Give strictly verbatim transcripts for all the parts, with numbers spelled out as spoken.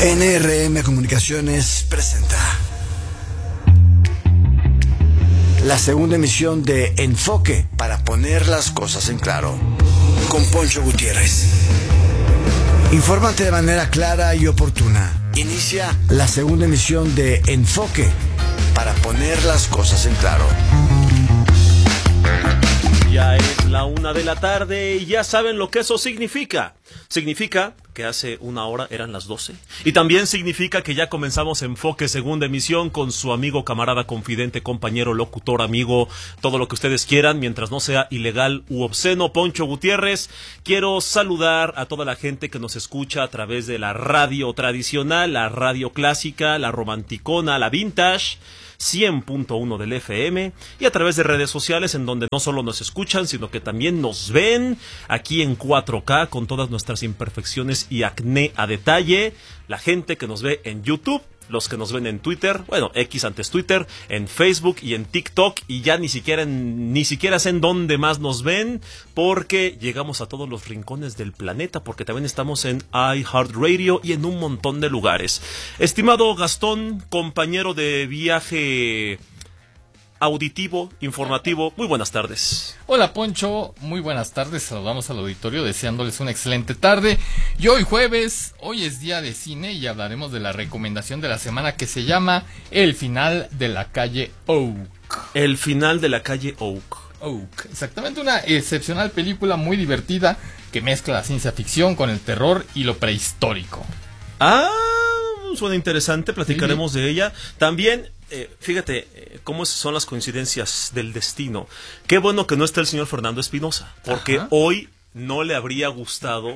N R M Comunicaciones presenta la segunda emisión de Enfoque para poner las cosas en claro, con Poncho Gutiérrez. Infórmate de manera clara y oportuna. Inicia la segunda emisión de Enfoque para poner las cosas en claro. Ya es la una de la tarde y ya saben lo que eso significa. Significa que hace una hora eran las doce. Y también significa que ya comenzamos Enfoque, segunda emisión, con su amigo, camarada, confidente, compañero, locutor, amigo, todo lo que ustedes quieran, mientras no sea ilegal u obsceno, Poncho Gutiérrez. Quiero saludar a toda la gente que nos escucha a través de la radio tradicional, la radio clásica, la romanticona, la vintage, cien punto uno del F M, y a través de redes sociales, en donde no solo nos escuchan, sino que también nos ven aquí en cuatro K con todas nuestras imperfecciones y acné a detalle. La gente que nos ve en YouTube, los que nos ven en Twitter, bueno, X antes Twitter, en Facebook y en TikTok, y ya ni siquiera en, ni siquiera sé en dónde más nos ven, porque llegamos a todos los rincones del planeta, porque también estamos en iHeartRadio y en un montón de lugares. Estimado Gastón, compañero de viaje auditivo, informativo, muy buenas tardes. Hola Poncho, muy buenas tardes, saludamos al auditorio deseándoles una excelente tarde. Y hoy jueves, hoy es día de cine y hablaremos de la recomendación de la semana que se llama El final de la calle Oak. El final de la calle Oak. Oak, exactamente, una excepcional película muy divertida que mezcla la ciencia ficción con el terror y lo prehistórico. Ah, suena interesante, platicaremos sí. de ella. También, eh, fíjate, eh, cómo son las coincidencias del destino. Qué bueno que no está el señor Fernando Espinosa, porque Ajá. hoy no le habría gustado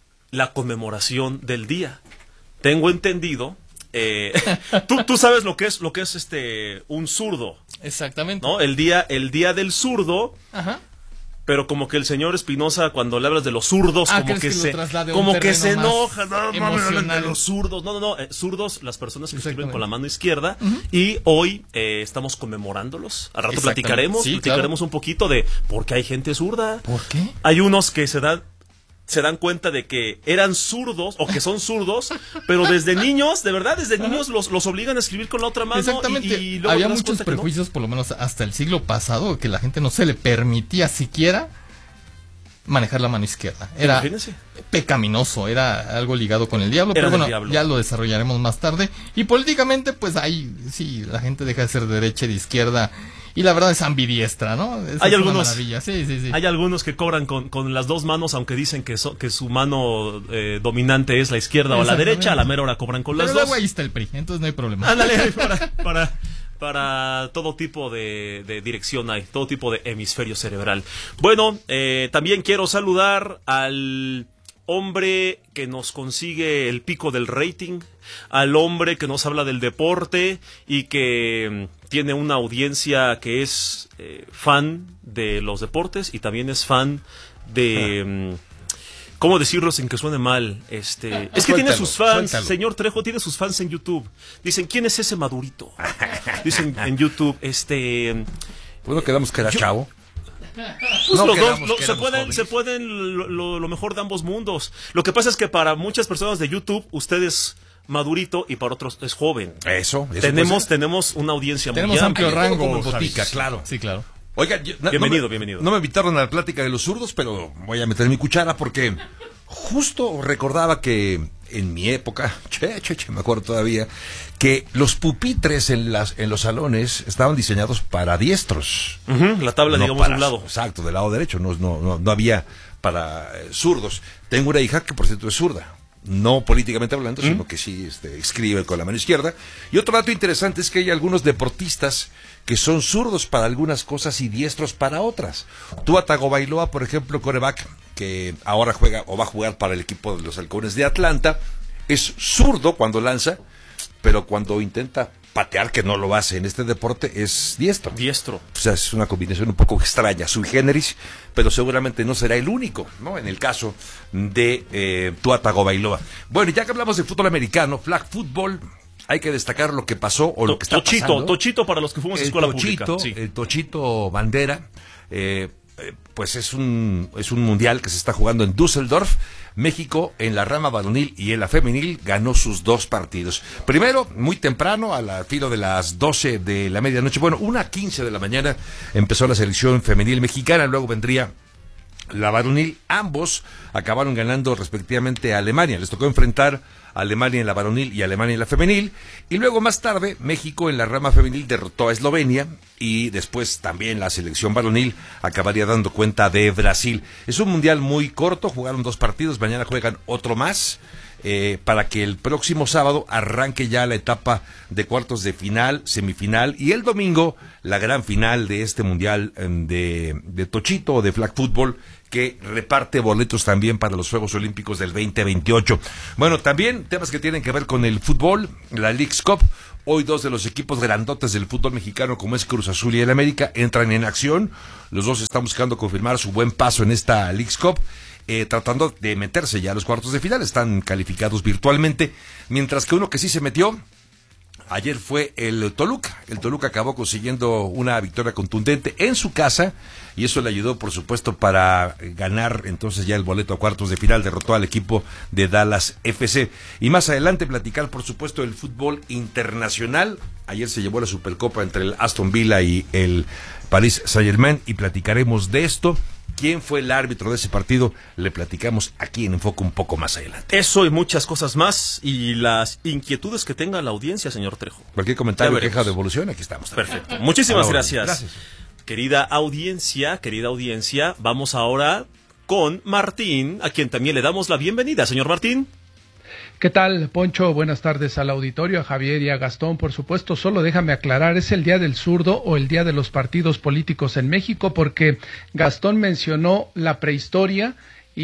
la conmemoración del día. Tengo entendido, eh, tú, tú sabes lo que es, lo que es este un zurdo. Exactamente. ¿No? El día, el día del zurdo. Ajá. Pero como que el señor Espinosa, cuando le hablas de los zurdos, ah, como que, que se como que se enoja, no, mames, de los zurdos, no, no, no, eh, zurdos, las personas que escriben con la mano izquierda, uh-huh. y hoy eh, estamos conmemorándolos. Al rato platicaremos, sí, platicaremos claro. un poquito de por qué hay gente zurda. ¿Por qué? Hay unos que se dan se dan cuenta de que eran zurdos o que son zurdos, pero desde niños, de verdad, desde niños los, los obligan a escribir con la otra mano. Exactamente. Y, y luego había muchos prejuicios, no. por lo menos hasta el siglo pasado, que la gente no se le permitía siquiera manejar la mano izquierda. Era Imagínense. pecaminoso, era algo ligado con el diablo, era pero bueno, diablo. ya lo desarrollaremos más tarde. Y políticamente, pues ahí sí, la gente deja de ser de derecha y de izquierda. Y la verdad es ambidiestra, ¿no? Esa hay es algunos, una maravilla. Sí, sí, sí. Hay algunos que cobran con, con las dos manos, aunque dicen que, so, que su mano eh, dominante es la izquierda o la derecha, a la mera hora cobran con Pero las luego dos. Ahí está el P R I, entonces no hay problema. Ándale, para, para, para todo tipo de, de dirección hay, todo tipo de hemisferio cerebral. Bueno, eh, también quiero saludar al hombre que nos consigue el pico del rating, al hombre que nos habla del deporte y que tiene una audiencia que es eh, fan de los deportes y también es fan de... Ah. ¿Cómo decirlo sin que suene mal? Este, ah, es que suéltalo, tiene sus fans, suéltalo. Señor Trejo, tiene sus fans en YouTube. Dicen, ¿quién es ese madurito? Dicen en YouTube, este... Bueno, quedamos que era yo, chavo. Pues no los quedamos, dos lo, se pueden, se pueden lo, lo, lo mejor de ambos mundos. Lo que pasa es que para muchas personas de YouTube, usted es madurito y para otros es joven. Eso, eso tenemos, tenemos una audiencia tenemos muy amplio amplia. rango, como botica, claro. Sí, claro. Oiga, yo, no, bienvenido, no me, bienvenido. No me invitaron a la plática de los zurdos, pero voy a meter mi cuchara porque justo recordaba que en mi época, che, che, che, me acuerdo todavía, que los pupitres en las en los salones estaban diseñados para diestros. Uh-huh, la tabla, no digamos, para, de un lado. Exacto, del lado derecho, no, no, no, no había para eh, zurdos. Tengo una hija que, por cierto, es zurda. No políticamente hablando, ¿Mm? sino que sí este, escribe con la mano izquierda. Y otro dato interesante es que hay algunos deportistas que son zurdos para algunas cosas y diestros para otras. Tua Tagovailoa, por ejemplo, quarterback, que ahora juega o va a jugar para el equipo de los Halcones de Atlanta, es zurdo cuando lanza, pero cuando intenta patear, que no lo hace en este deporte, es diestro. Diestro. O sea, es una combinación un poco extraña, sui generis, pero seguramente no será el único, ¿no? En el caso de eh, Tua Tagovailoa. Bueno, ya que hablamos de fútbol americano, flag football, hay que destacar lo que pasó o lo que está tochito, pasando. Tochito para los que fuimos a escuela tochito, pública. Sí. El Tochito Bandera, eh, pues es un, es un mundial que se está jugando en Düsseldorf. México en la rama varonil y en la femenil ganó sus dos partidos. Primero, muy temprano, a la filo de las doce de la medianoche, bueno, una quince de la mañana, empezó la selección femenil mexicana, luego vendría la varonil. Ambos acabaron ganando respectivamente a Alemania. Les tocó enfrentar a Alemania en la varonil y Alemania en la femenil. Y luego más tarde, México en la rama femenil derrotó a Eslovenia. Y después también la selección varonil acabaría dando cuenta de Brasil. Es un mundial muy corto, jugaron dos partidos, mañana juegan otro más. Eh, para que el próximo sábado arranque ya la etapa de cuartos de final, semifinal y el domingo la gran final de este mundial de, de tochito o de flag football, que reparte boletos también para los Juegos Olímpicos del veinte veintiocho. Bueno, también temas que tienen que ver con el fútbol, la Leagues Cup. Hoy dos de los equipos grandotes del fútbol mexicano, como es Cruz Azul y el América, entran en acción. Los dos están buscando confirmar su buen paso en esta Leagues Cup. Eh, tratando de meterse ya a los cuartos de final, están calificados virtualmente, mientras que uno que sí se metió ayer fue el Toluca. El Toluca acabó consiguiendo una victoria contundente en su casa y eso le ayudó, por supuesto, para ganar entonces ya el boleto a cuartos de final. Derrotó al equipo de Dallas F C. Y más adelante platicar, por supuesto, del fútbol internacional. Ayer se llevó la Supercopa entre el Aston Villa y el Paris Saint-Germain y platicaremos de esto. ¿Quién fue el árbitro de ese partido? Le platicamos aquí en Enfoque un poco más adelante. Eso y muchas cosas más, y las inquietudes que tenga la audiencia, señor Trejo. Cualquier comentario, queja de evolución, aquí estamos. Perfecto. Muchísimas gracias. gracias. Querida audiencia, querida audiencia, vamos ahora con Martín, a quien también le damos la bienvenida. Señor Martín. ¿Qué tal, Poncho? Buenas tardes al auditorio, a Javier y a Gastón, por supuesto. Solo déjame aclarar, ¿es el Día del Zurdo o el Día de los Partidos Políticos en México? Porque Gastón mencionó la prehistoria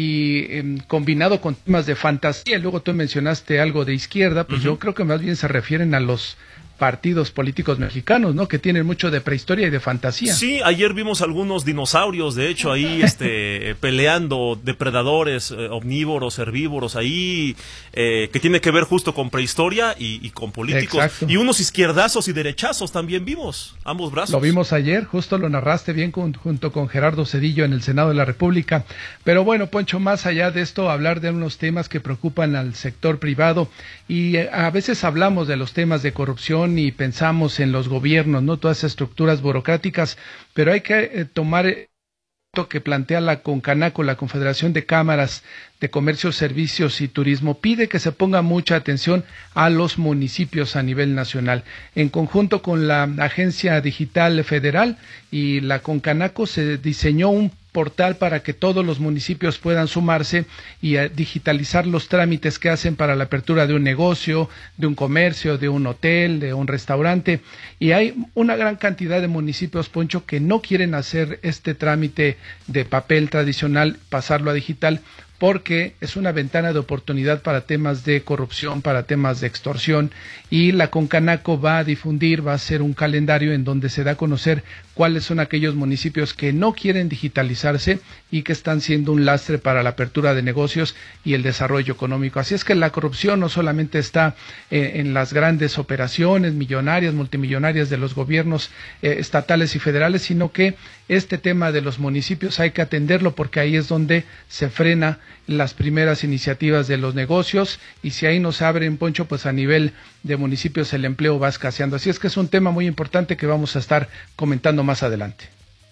y eh, combinado con temas de fantasía, y luego tú mencionaste algo de izquierda, pues uh-huh. Yo creo que más bien se refieren a los partidos políticos mexicanos, ¿no? Que tienen mucho de prehistoria y de fantasía. Sí, ayer vimos algunos dinosaurios, de hecho, ahí este peleando, depredadores, eh, omnívoros, herbívoros, ahí, eh, que tiene que ver justo con prehistoria y, y con políticos. Exacto. Y unos izquierdazos y derechazos también vimos, ambos brazos. Lo vimos ayer, justo lo narraste bien con, junto con Gerardo Zedillo en el Senado de la República. Pero bueno, Poncho, más allá de esto, hablar de unos temas que preocupan al sector privado, y eh, a veces hablamos de los temas de corrupción y pensamos en los gobiernos, no todas esas estructuras burocráticas, pero hay que eh, tomar esto que plantea la CONCANACO, la Confederación de Cámaras de Comercio, Servicios y Turismo. Pide que se ponga mucha atención a los municipios a nivel nacional. En conjunto con la Agencia Digital Federal y la CONCANACO se diseñó un portal para que todos los municipios puedan sumarse y a digitalizar los trámites que hacen para la apertura de un negocio, de un comercio, de un hotel, de un restaurante. Y hay una gran cantidad de municipios, Poncho, que no quieren hacer este trámite de papel tradicional, pasarlo a digital, porque es una ventana de oportunidad para temas de corrupción, para temas de extorsión, y la CONCANACO va a difundir, va a hacer un calendario en donde se da a conocer cuáles son aquellos municipios que no quieren digitalizarse y que están siendo un lastre para la apertura de negocios y el desarrollo económico. Así es que la corrupción no solamente está eh, en las grandes operaciones millonarias, multimillonarias de los gobiernos eh, estatales y federales, sino que este tema de los municipios hay que atenderlo, porque ahí es donde se frena las primeras iniciativas de los negocios, y si ahí no se abren, Poncho, pues a nivel de municipios el empleo va escaseando. Así es que es un tema muy importante que vamos a estar comentando más adelante.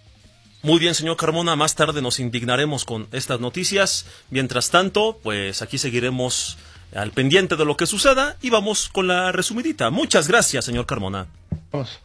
Muy bien, señor Carmona, más tarde nos indignaremos con estas noticias. Mientras tanto, pues aquí seguiremos al pendiente de lo que suceda y vamos con la resumidita. Muchas gracias, señor Carmona. Vamos.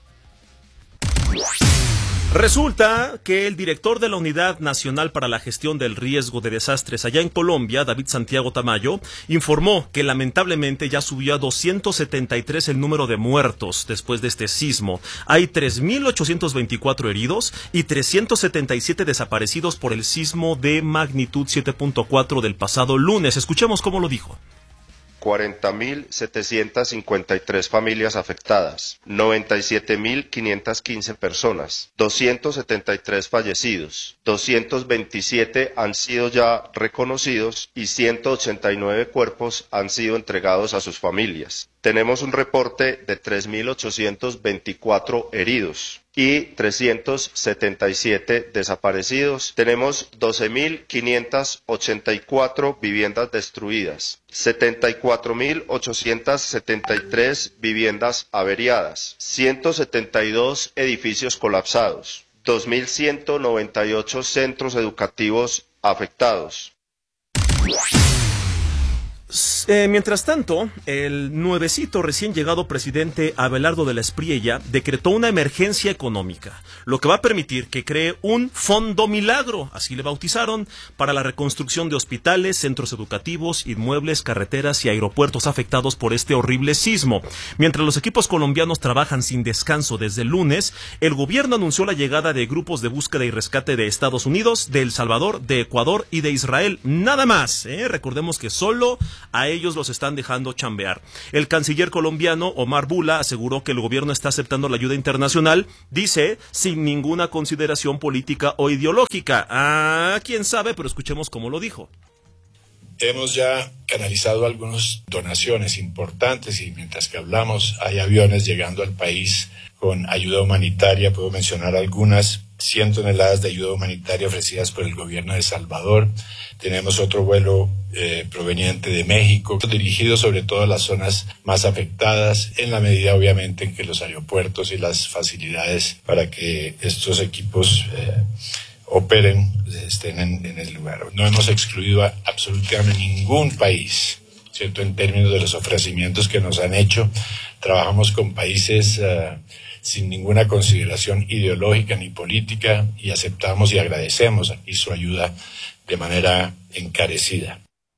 Resulta que el director de la Unidad Nacional para la Gestión del Riesgo de Desastres allá en Colombia, David Santiago Tamayo, informó que lamentablemente ya subió a doscientos setenta y tres el número de muertos después de este sismo. Hay tres mil ochocientos veinticuatro heridos y trescientos setenta y siete desaparecidos por el sismo de magnitud siete punto cuatro del pasado lunes. Escuchemos cómo lo dijo. cuarenta mil setecientas cincuenta y tres familias afectadas, noventa y siete mil quinientas quince personas, doscientos setenta y tres fallecidos, doscientos veintisiete han sido ya reconocidos y ciento ochenta y nueve cuerpos han sido entregados a sus familias. tenemos un reporte de tres mil ochocientos veinticuatro heridos y trescientos setenta y siete desaparecidos. Tenemos doce mil quinientas ochenta y cuatro viviendas destruidas, setenta y cuatro mil ochocientas setenta y tres viviendas averiadas, ciento setenta y dos edificios colapsados, dos mil ciento noventa y ocho centros educativos afectados. Eh, mientras tanto, el nuevecito recién llegado presidente Abelardo de la Espriella decretó una emergencia económica, lo que va a permitir que cree un fondo milagro, así le bautizaron, para la reconstrucción de hospitales, centros educativos, inmuebles, carreteras y aeropuertos afectados por este horrible sismo. Mientras los equipos colombianos trabajan sin descanso desde el lunes, el gobierno anunció la llegada de grupos de búsqueda y rescate de Estados Unidos, de El Salvador, de Ecuador y de Israel. Nada más, ¿eh? Recordemos que solo a ellos los están dejando chambear. El canciller colombiano Omar Bula aseguró que el gobierno está aceptando la ayuda internacional, dice, sin ninguna consideración política o ideológica. Ah, quién sabe, pero escuchemos cómo lo dijo. Hemos ya canalizado algunas donaciones importantes y mientras que hablamos hay aviones llegando al país con ayuda humanitaria. Puedo mencionar algunas, cien toneladas de ayuda humanitaria ofrecidas por el gobierno de El Salvador. Tenemos otro vuelo eh, proveniente de México, dirigido sobre todo a las zonas más afectadas, en la medida obviamente en que los aeropuertos y las facilidades para que estos equipos eh, operen estén en, en el lugar. No hemos excluido a absolutamente ningún país, ¿cierto? En términos de los ofrecimientos que nos han hecho, trabajamos con países uh, sin ninguna consideración ideológica ni política y aceptamos y agradecemos aquí su ayuda de manera encarecida.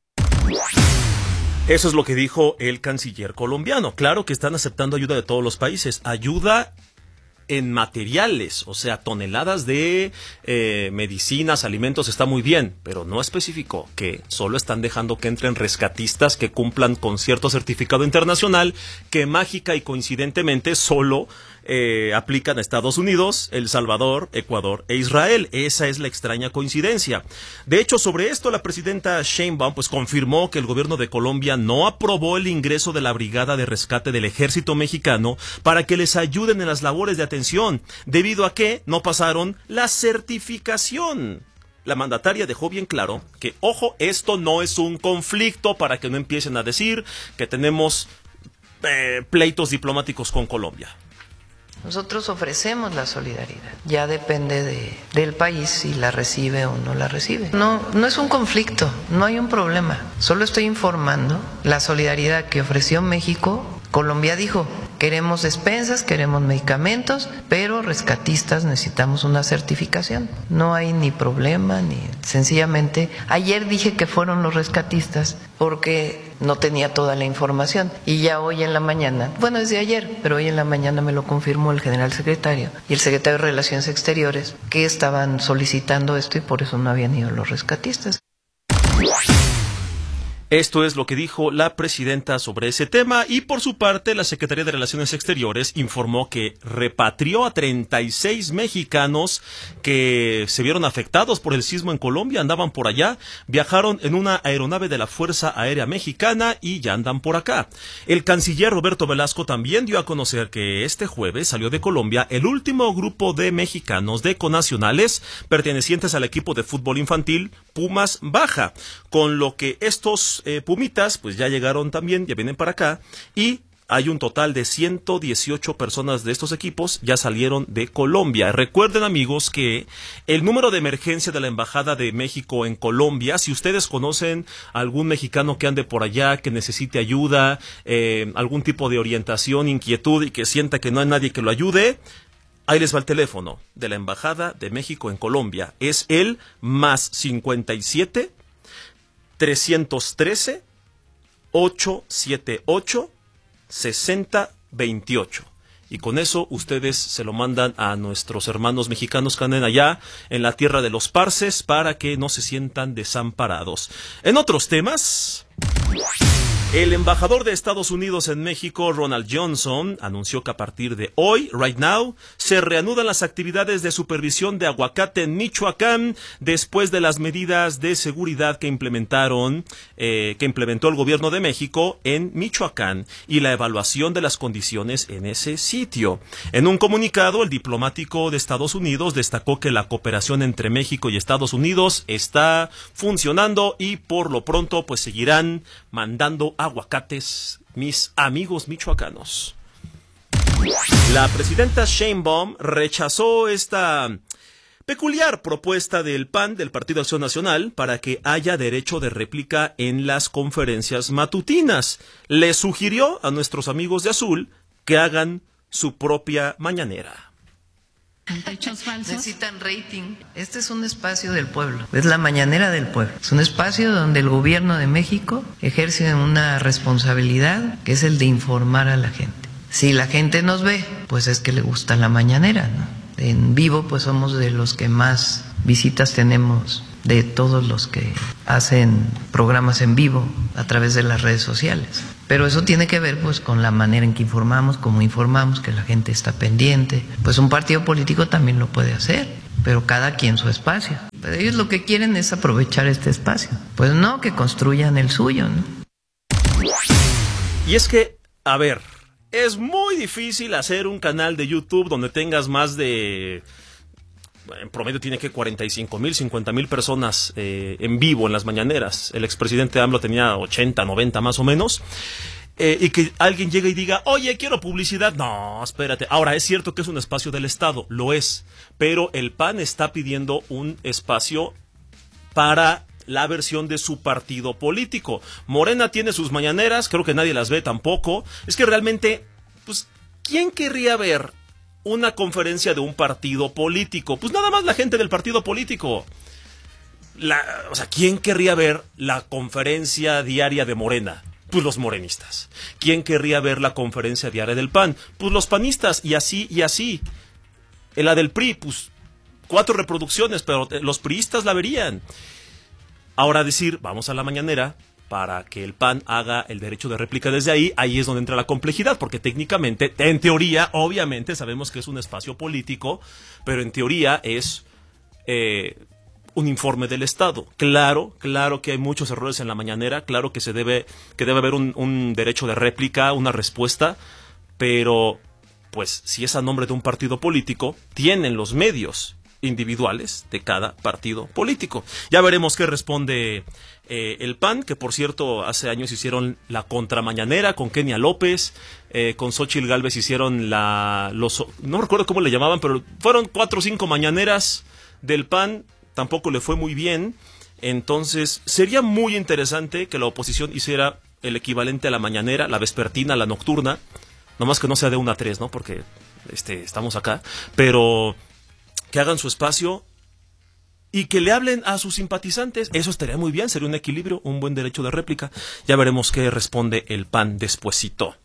Eso es lo que dijo el canciller colombiano. Claro que están aceptando ayuda de todos los países. Ayuda en materiales, o sea, toneladas de eh, medicinas, alimentos, está muy bien, pero no especificó que solo están dejando que entren rescatistas que cumplan con cierto certificado internacional que mágica y coincidentemente solo eh, aplican a Estados Unidos, El Salvador, Ecuador e Israel. Esa es la extraña coincidencia. De hecho, sobre esto la presidenta Sheinbaum pues confirmó que el gobierno de Colombia no aprobó el ingreso de la Brigada de Rescate del Ejército Mexicano para que les ayuden en las labores de atención, debido a que no pasaron la certificación. La mandataria dejó bien claro que, ojo, esto no es un conflicto para que no empiecen a decir que tenemos eh, pleitos diplomáticos con Colombia. Nosotros ofrecemos la solidaridad, ya depende de, del país si la recibe o no la recibe. No, no es un conflicto, no hay un problema, solo estoy informando la solidaridad que ofreció México. Colombia dijo, queremos despensas, queremos medicamentos, pero rescatistas necesitamos una certificación. No hay ni problema, ni sencillamente. Ayer dije que fueron los rescatistas porque no tenía toda la información. Y ya hoy en la mañana, bueno, desde ayer, pero hoy en la mañana me lo confirmó el general secretario y el secretario de Relaciones Exteriores, que estaban solicitando esto y por eso no habían ido los rescatistas. Esto es lo que dijo la presidenta sobre ese tema y por su parte la Secretaría de Relaciones Exteriores informó que repatrió a treinta y seis mexicanos que se vieron afectados por el sismo en Colombia, andaban por allá, viajaron en una aeronave de la Fuerza Aérea Mexicana y ya andan por acá. El canciller Roberto Velasco también dio a conocer que este jueves salió de Colombia el último grupo de mexicanos de conacionales pertenecientes al equipo de fútbol infantil Pumas Baja, con lo que estos Eh, Pumitas, pues ya llegaron también, ya vienen para acá, y hay un total de ciento dieciocho personas de estos equipos ya salieron de Colombia. Recuerden, amigos, que el número de emergencia de la Embajada de México en Colombia, si ustedes conocen algún mexicano que ande por allá, que necesite ayuda, eh, algún tipo de orientación, inquietud y que sienta que no hay nadie que lo ayude, ahí les va el teléfono de la Embajada de México en Colombia. Es el más cincuenta y siete trescientos trece ochocientos setenta y ocho sesenta veintiocho. Y con eso ustedes se lo mandan a nuestros hermanos mexicanos que anden allá en la tierra de los parces para que no se sientan desamparados. En otros temas, El embajador de Estados Unidos en México, Ronald Johnson, anunció que a partir de hoy, right now, se reanudan las actividades de supervisión de aguacate en Michoacán después de las medidas de seguridad que implementaron, eh, que implementó el gobierno de México en Michoacán y la evaluación de las condiciones en ese sitio. En un comunicado, el diplomático de Estados Unidos destacó que la cooperación entre México y Estados Unidos está funcionando y por lo pronto pues seguirán mandando aguacates, mis amigos michoacanos. La presidenta Sheinbaum rechazó esta peculiar propuesta del P A N, del Partido Acción Nacional, para que haya derecho de réplica en las conferencias matutinas. Le sugirió a nuestros amigos de Azul que hagan su propia mañanera. Hechos falsos. Necesitan rating. Este es un espacio del pueblo, es la mañanera del pueblo. Es un espacio donde el gobierno de México ejerce una responsabilidad que es el de informar a la gente. Si la gente nos ve, pues es que le gusta la mañanera, ¿no? En vivo, pues somos de los que más visitas tenemos de todos los que hacen programas en vivo a través de las redes sociales. Pero eso tiene que ver pues con la manera en que informamos, cómo informamos, que la gente está pendiente. Pues un partido político también lo puede hacer, pero cada quien su espacio. Pero ellos lo que quieren es aprovechar este espacio. Pues no, que construyan el suyo, ¿no? Y es que, a ver, es muy difícil hacer un canal de YouTube donde tengas más de... En promedio tiene que cuarenta y cinco mil, cincuenta mil personas eh, en vivo en las mañaneras. El expresidente AMLO tenía ochenta, noventa más o menos. Eh, y que alguien llegue y diga, oye, quiero publicidad. No, espérate. Ahora, es cierto que es un espacio del Estado, lo es. Pero el P A N está pidiendo un espacio para la versión de su partido político. Morena tiene sus mañaneras, creo que nadie las ve tampoco. Es que realmente, pues, ¿quién querría ver una conferencia de un partido político? Pues nada más la gente del partido político. La, o sea, ¿quién querría ver la conferencia diaria de Morena? Pues los morenistas. ¿Quién querría ver la conferencia diaria del P A N? Pues los panistas, y así, y así. En la del P R I, pues cuatro reproducciones, pero los priistas la verían. Ahora decir, vamos a la mañanera para que el P A N haga el derecho de réplica desde ahí, ahí es donde entra la complejidad, porque técnicamente, en teoría, obviamente sabemos que es un espacio político, pero en teoría es eh, un informe del Estado. Claro, claro que hay muchos errores en la mañanera, claro que se debe, que debe haber un, un derecho de réplica, una respuesta, pero pues si es a nombre de un partido político, tienen los medios individuales de cada partido político. Ya veremos qué responde eh, el P A N, que por cierto hace años hicieron la contramañanera con Kenia López, eh, con Xóchitl Gálvez hicieron la, los, no recuerdo cómo le llamaban, pero fueron cuatro o cinco mañaneras del P A N, tampoco le fue muy bien. Entonces sería muy interesante que la oposición hiciera el equivalente a la mañanera, la vespertina, la nocturna, nomás que no sea de una a tres, ¿no? Porque este, estamos acá, pero que hagan su espacio y que le hablen a sus simpatizantes. Eso estaría muy bien, sería un equilibrio, un buen derecho de réplica. Ya veremos qué responde el P A N despuesito.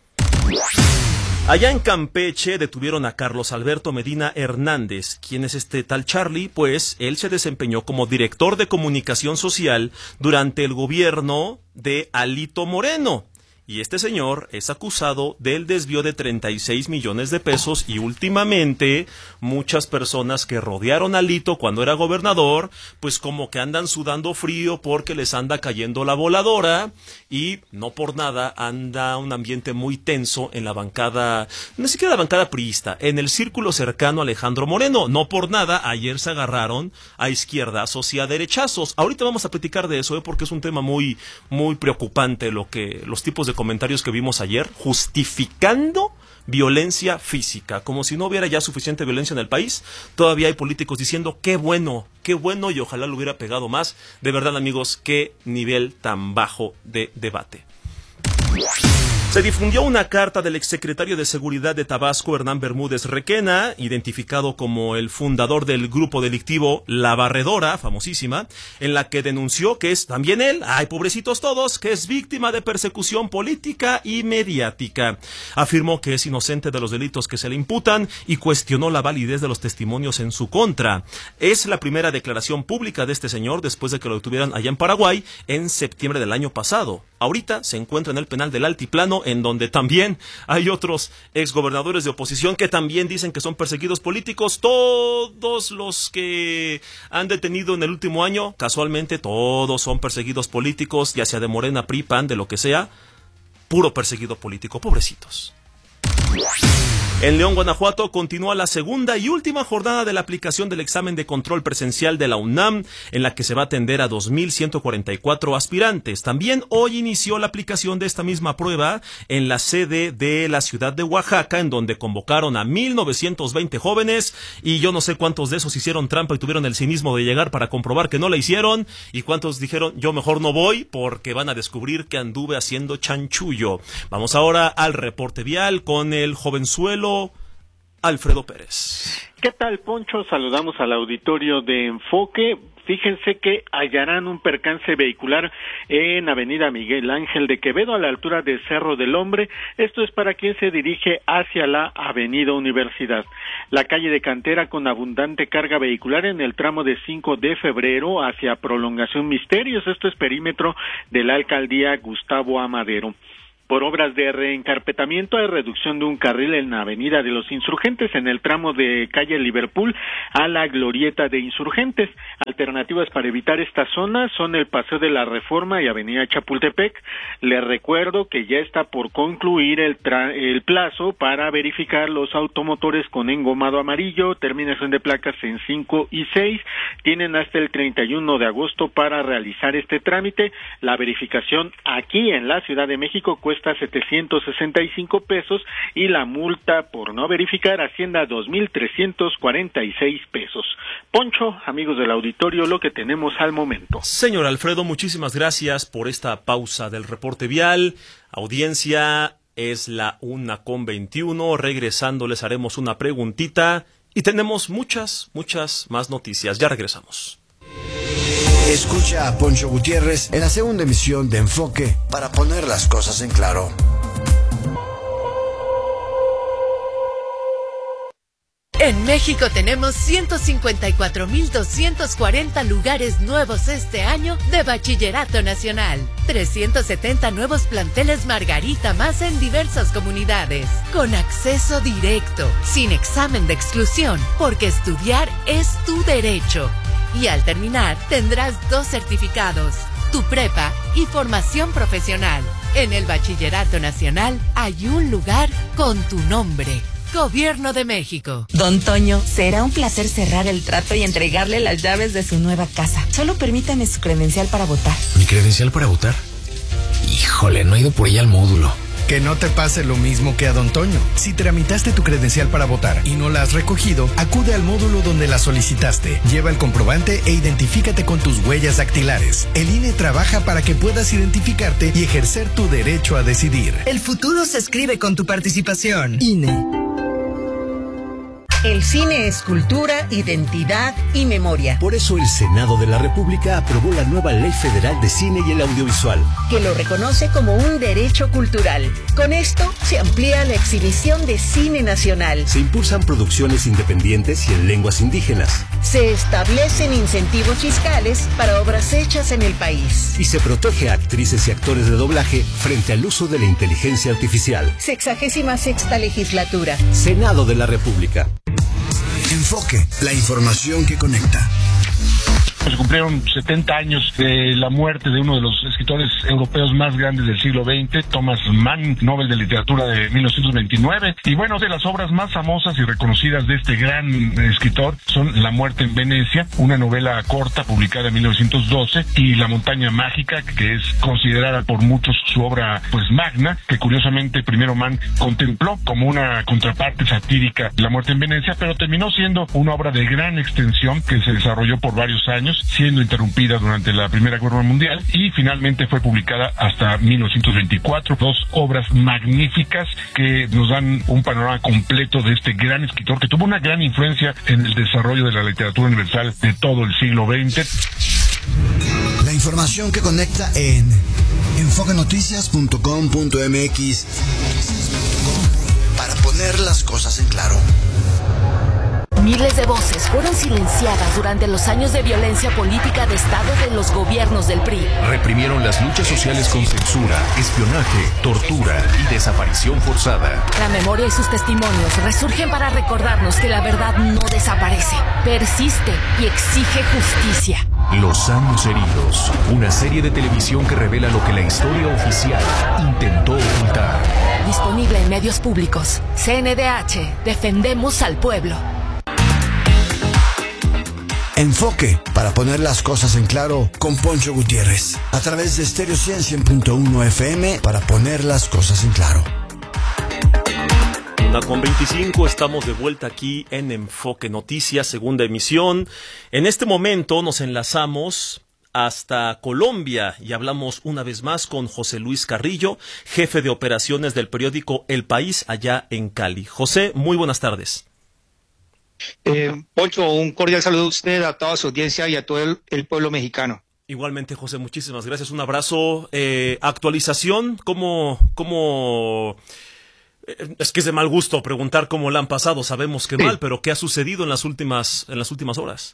Allá en Campeche detuvieron a Carlos Alberto Medina Hernández. ¿Quién es este tal Charlie? Pues él se desempeñó como director de comunicación social durante el gobierno de Alito Moreno. Y este señor es acusado del desvío de treinta y seis millones de pesos y últimamente muchas personas que rodearon a Alito cuando era gobernador, pues como que andan sudando frío porque les anda cayendo la voladora y no por nada anda un ambiente muy tenso en la bancada, no siquiera la bancada priista, en el círculo cercano a Alejandro Moreno. No por nada ayer se agarraron a izquierdazos y a derechazos. Ahorita vamos a platicar de eso, ¿eh? Porque es un tema muy, muy preocupante lo que los tipos de comentarios que vimos ayer justificando violencia física, como si no hubiera ya suficiente violencia en el país. Todavía hay políticos diciendo qué bueno, qué bueno y ojalá lo hubiera pegado más. De verdad, amigos, qué nivel tan bajo de debate. Se difundió una carta del exsecretario de Seguridad de Tabasco, Hernán Bermúdez Requena, identificado como el fundador del grupo delictivo La Barredora, famosísima, en la que denunció que es también él, ay pobrecitos todos, que es víctima de persecución política y mediática. Afirmó que es inocente de los delitos que se le imputan y cuestionó la validez de los testimonios en su contra. Es la primera declaración pública de este señor después de que lo detuvieran allá en Paraguay en septiembre del año pasado. Ahorita se encuentra en el penal del Altiplano, en donde también hay otros exgobernadores de oposición que también dicen que son perseguidos políticos. Todos los que han detenido en el último año, casualmente todos son perseguidos políticos, ya sea de Morena, P R I, P A N, de lo que sea, puro perseguido político, pobrecitos. En León, Guanajuato, continúa la segunda y última jornada de la aplicación del examen de control presencial de la UNAM, en la que se va a atender a dos mil ciento cuarenta y cuatro aspirantes. También hoy inició la aplicación de esta misma prueba en la sede de la ciudad de Oaxaca, en donde convocaron a mil novecientos veinte jóvenes, y yo no sé cuántos de esos hicieron trampa y tuvieron el cinismo de llegar para comprobar que no la hicieron, y cuántos dijeron, yo mejor no voy, porque van a descubrir que anduve haciendo chanchullo. Vamos ahora al reporte vial con el jovenzuelo Alfredo Pérez. ¿Qué tal, Poncho? Saludamos al auditorio de Enfoque. Fíjense que hallarán un percance vehicular en Avenida Miguel Ángel de Quevedo, a la altura de Cerro del Hombre. Esto es para quien se dirige hacia la Avenida Universidad. La calle de Cantera, con abundante carga vehicular en el tramo de cinco de febrero hacia Prolongación Misterios. Esto es perímetro de la alcaldía Gustavo Amadero. Por obras de reencarpetamiento hay reducción de un carril en la Avenida de los Insurgentes en el tramo de calle Liverpool a la Glorieta de Insurgentes. Alternativas para evitar esta zona son el Paseo de la Reforma y Avenida Chapultepec. Les recuerdo que ya está por concluir el, tra- el plazo para verificar los automotores con engomado amarillo, terminación de placas en cinco y seis. Tienen hasta el treinta y uno de agosto para realizar este trámite. La verificación aquí en la Ciudad de México cuesta setecientos sesenta y cinco pesos y la multa por no verificar asciende a dos mil trescientos cuarenta y seis pesos. Poncho, amigos del auditorio, lo que tenemos al momento. Señor Alfredo, muchísimas gracias por esta pausa del reporte vial. Audiencia, es la una con veintiuno. Regresando les haremos una preguntita y tenemos muchas, muchas más noticias. Ya regresamos. Escucha a Poncho Gutiérrez en la segunda emisión de Enfoque para poner las cosas en claro. En México tenemos ciento cincuenta y cuatro mil doscientos cuarenta lugares nuevos este año de Bachillerato Nacional. trescientos setenta nuevos planteles Margarita más en diversas comunidades. Con acceso directo, sin examen de exclusión, porque estudiar es tu derecho. Y al terminar, tendrás dos certificados, tu prepa y formación profesional. En el Bachillerato Nacional hay un lugar con tu nombre. Gobierno de México. Don Toño, será un placer cerrar el trato y entregarle las llaves de su nueva casa. Solo permítame su credencial para votar. ¿Mi credencial para votar? Híjole, no he ido por ella al módulo. Que no te pase lo mismo que a Don Toño. Si tramitaste tu credencial para votar y no la has recogido, acude al módulo donde la solicitaste. Lleva el comprobante e identifícate con tus huellas dactilares. El I N E trabaja para que puedas identificarte y ejercer tu derecho a decidir. El futuro se escribe con tu participación. I N E. El cine es cultura, identidad y memoria. Por eso el Senado de la República aprobó la nueva Ley Federal de Cine y el Audiovisual, que lo reconoce como un derecho cultural. Con esto se amplía la exhibición de cine nacional. Se impulsan producciones independientes y en lenguas indígenas. Se establecen incentivos fiscales para obras hechas en el país. Y se protege a actrices y actores de doblaje frente al uso de la inteligencia artificial. Sexagésima sexta legislatura. Senado de la República. Enfoque, la información que conecta. Se cumplieron setenta años de la muerte de uno de los escritores europeos más grandes del siglo veinte, Thomas Mann, Nobel de Literatura de mil novecientos veintinueve. Y bueno, de las obras más famosas y reconocidas de este gran escritor son La muerte en Venecia, una novela corta publicada en mil novecientos doce, y La montaña mágica, que es considerada por muchos su obra pues magna, que curiosamente primero Mann contempló como una contraparte satírica de La muerte en Venecia, pero terminó siendo una obra de gran extensión que se desarrolló por varios años años, siendo interrumpida durante la Primera Guerra Mundial, y finalmente fue publicada hasta mil novecientos veinticuatro. Dos obras magníficas que nos dan un panorama completo de este gran escritor que tuvo una gran influencia en el desarrollo de la literatura universal de todo el siglo veinte. La información que conecta en enfoque noticias punto com punto m x para poner las cosas en claro. Miles de voces fueron silenciadas durante los años de violencia política de Estado de los gobiernos del P R I. Reprimieron las luchas sociales con censura, espionaje, tortura y desaparición forzada. La memoria y sus testimonios resurgen para recordarnos que la verdad no desaparece, persiste y exige justicia. Los años heridos, una serie de televisión que revela lo que la historia oficial intentó ocultar. Disponible en medios públicos. C N D H, defendemos al pueblo. Enfoque, para poner las cosas en claro, con Poncho Gutiérrez, a través de Stereo cien punto uno F M, para poner las cosas en claro. Una con veinticinco, estamos de vuelta aquí en Enfoque Noticias, segunda emisión. En este momento nos enlazamos hasta Colombia y hablamos una vez más con José Luis Carrillo, jefe de operaciones del periódico El País, allá en Cali. José, muy buenas tardes. Eh, Poncho, un cordial saludo a usted, a toda su audiencia y a todo el, el pueblo mexicano. Igualmente, José, muchísimas gracias. Un abrazo. Eh, actualización, ¿cómo, cómo... Es que es de mal gusto preguntar cómo la han pasado, sabemos que sí. Mal, pero ¿qué ha sucedido en las últimas, en las últimas horas?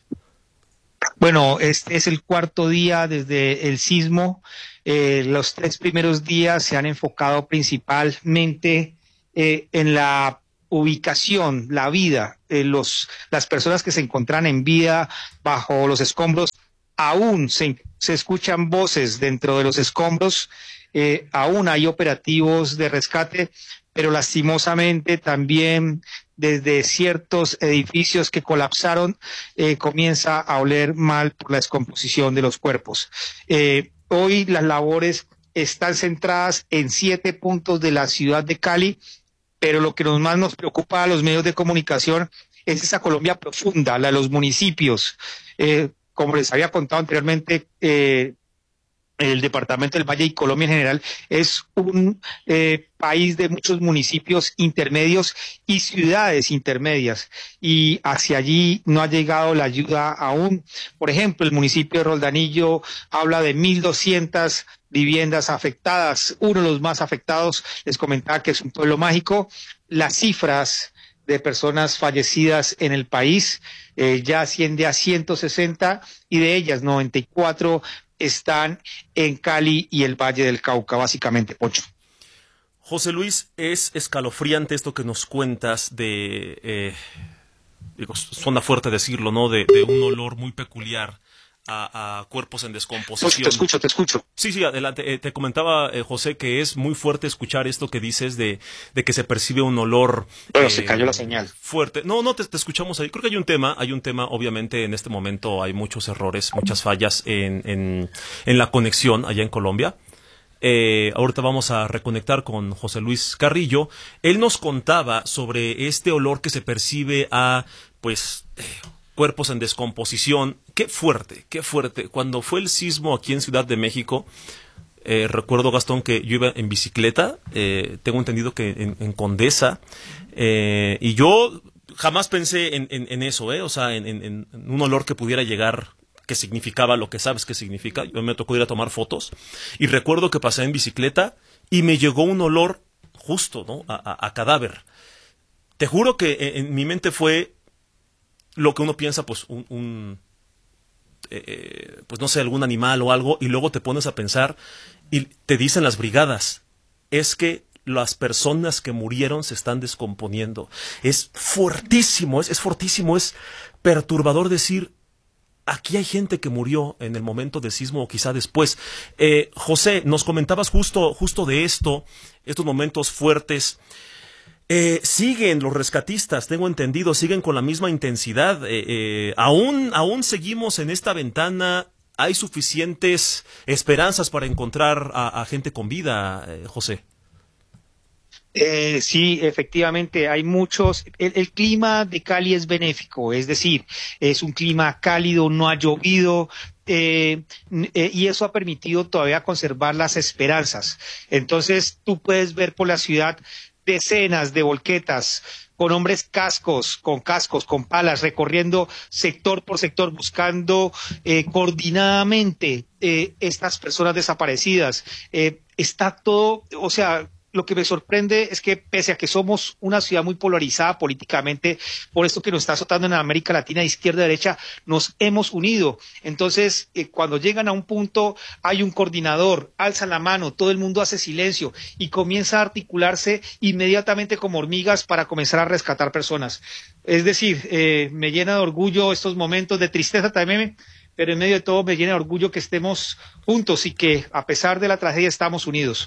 Bueno, este es el cuarto día desde el sismo. Eh, los tres primeros días se han enfocado principalmente eh, en la ubicación, la vida, eh, los, las personas que se encuentran en vida bajo los escombros. Aún se, se escuchan voces dentro de los escombros, eh, aún hay operativos de rescate, pero lastimosamente también desde ciertos edificios que colapsaron eh, comienza a oler mal por la descomposición de los cuerpos. Eh, hoy las labores están centradas en siete puntos de la ciudad de Cali, pero lo que nos más nos preocupa a los medios de comunicación es esa Colombia profunda, la de los municipios. Eh, como les había contado anteriormente, eh, el departamento del Valle y Colombia en general es un eh, país de muchos municipios intermedios y ciudades intermedias, y hacia allí no ha llegado la ayuda aún. Por ejemplo, el municipio de Roldanillo habla de mil doscientas viviendas afectadas, uno de los más afectados. Les comentaba que es un pueblo mágico. Las cifras de personas fallecidas en el país eh, ya asciende a ciento sesenta, y de ellas noventa y cuatro están en Cali y el Valle del Cauca, básicamente, Pocho. José Luis, es escalofriante esto que nos cuentas de, eh, digo, suena fuerte decirlo, ¿no? De, de un olor muy peculiar a, a cuerpos en descomposición. Pues te escucho, te escucho. Sí, sí, adelante. Eh, te comentaba, eh, José, que es muy fuerte escuchar esto que dices de, de que se percibe un olor... Bueno, eh, se cayó la señal. Fuerte. No, no, te, te escuchamos ahí. Creo que hay un tema, hay un tema, obviamente en este momento hay muchos errores, muchas fallas en, en, en la conexión allá en Colombia. Eh, ahorita vamos a reconectar con José Luis Carrillo. Él nos contaba sobre este olor que se percibe a, pues... Eh, cuerpos en descomposición. Qué fuerte, qué fuerte. Cuando fue el sismo aquí en Ciudad de México, eh, recuerdo, Gastón, que yo iba en bicicleta, eh, tengo entendido que en, en Condesa, eh, y yo jamás pensé en, en, en eso, eh, o sea, en, en, en un olor que pudiera llegar, que significaba lo que sabes que significa. Yo me tocó ir a tomar fotos, y recuerdo que pasé en bicicleta, y me llegó un olor justo, ¿no?, a, a, a cadáver. Te juro que en, en mi mente fue lo que uno piensa, pues, un, un eh, pues no sé, algún animal o algo, y luego te pones a pensar y te dicen las brigadas, es que las personas que murieron se están descomponiendo. Es fuertísimo, es, es fortísimo, es perturbador decir, aquí hay gente que murió en el momento del sismo o quizá después. Eh, José, nos comentabas justo, justo de esto, estos momentos fuertes. Eh, siguen los rescatistas, tengo entendido, siguen con la misma intensidad. Eh, eh, aún, aún seguimos en esta ventana. ¿Hay suficientes esperanzas para encontrar a, a gente con vida, eh, José? Eh, sí, efectivamente, hay muchos. El, el clima de Cali es benéfico, es decir, es un clima cálido, no ha llovido. Eh, eh, y eso ha permitido todavía conservar las esperanzas. Entonces, tú puedes ver por la ciudad decenas de volquetas con hombres cascos, con cascos, con palas, recorriendo sector por sector, buscando eh, coordinadamente eh, estas personas desaparecidas. Eh, está todo, o sea, lo que me sorprende es que pese a que somos una ciudad muy polarizada políticamente, por esto que nos está azotando en América Latina, izquierda-derecha, nos hemos unido. Entonces, eh, cuando llegan a un punto, hay un coordinador, alzan la mano, todo el mundo hace silencio y comienza a articularse inmediatamente como hormigas para comenzar a rescatar personas. Es decir, eh, me llena de orgullo estos momentos, de tristeza también, pero en medio de todo me llena de orgullo que estemos juntos y que a pesar de la tragedia estamos unidos.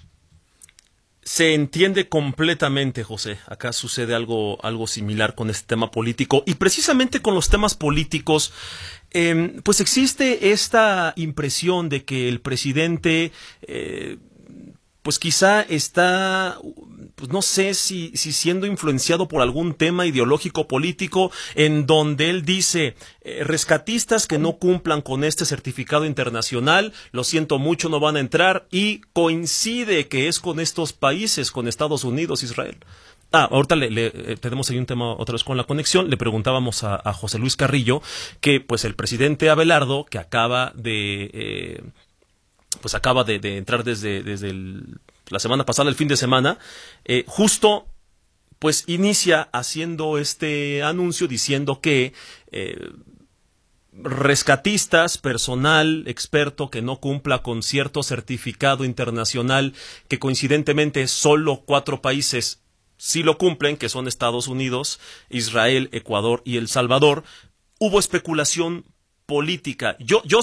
Se entiende completamente, José. Acá sucede algo, algo similar con este tema político. Y precisamente con los temas políticos, eh, pues existe esta impresión de que el presidente, eh, pues quizá está, pues no sé si, si siendo influenciado por algún tema ideológico político en donde él dice, eh, rescatistas que no cumplan con este certificado internacional, lo siento mucho, no van a entrar, y coincide que es con estos países, con Estados Unidos, Israel. Ah, ahorita le, le, eh, tenemos ahí un tema otra vez con la conexión. Le preguntábamos a, a José Luis Carrillo que pues el presidente Abelardo, que acaba de... Eh, pues acaba de, de entrar desde, desde el, la semana pasada, el fin de semana, eh, justo pues inicia haciendo este anuncio diciendo que eh, rescatistas, personal experto que no cumpla con cierto certificado internacional, que coincidentemente solo cuatro países sí lo cumplen, que son Estados Unidos, Israel, Ecuador y El Salvador, hubo especulación política. Yo, yo,